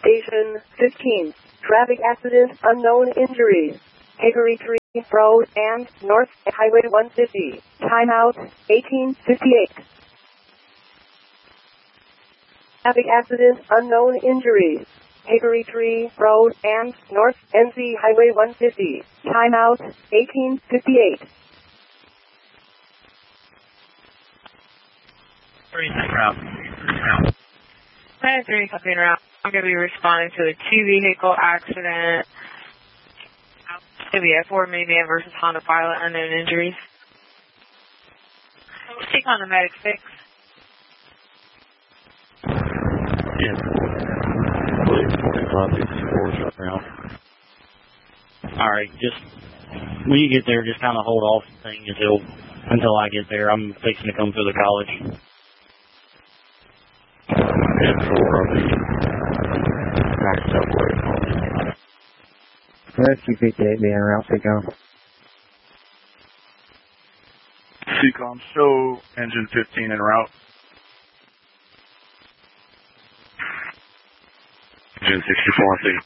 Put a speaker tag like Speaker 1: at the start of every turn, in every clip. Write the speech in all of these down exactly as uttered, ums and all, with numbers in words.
Speaker 1: Station fifteen. Traffic accident, unknown injuries. Hickory three Road and North Highway one fifty. Timeout eighteen fifty-eight. Traffic accident, unknown injuries. Hickory three Road and North N C Highway one fifty. Timeout eighteen fifty-eight.
Speaker 2: Three route.
Speaker 3: nine three something route. I'm going to be responding to a two-vehicle accident. It's going to be a Ford minivan versus Honda Pilot, unknown injuries. Take on the medic six.
Speaker 2: Yeah. Alright, just, when you get there, just kind of hold off the thing until, until I get there. I'm fixing to come through the college.
Speaker 4: Rescue fifty-eight being route, take off.
Speaker 5: C COM, show engine fifteen en route. Engine sixty-four, see.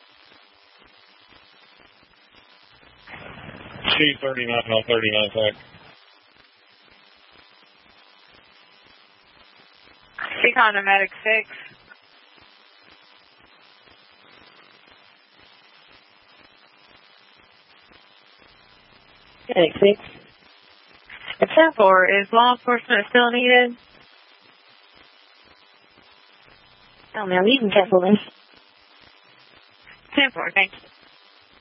Speaker 6: C thirty-nine on thirty-nine, thanks.
Speaker 3: Take on the medic six.
Speaker 7: Medic six.
Speaker 3: It's ten four. Is law enforcement still needed?
Speaker 7: Oh, ma'am, you can cancel this.
Speaker 3: ten four, thank you.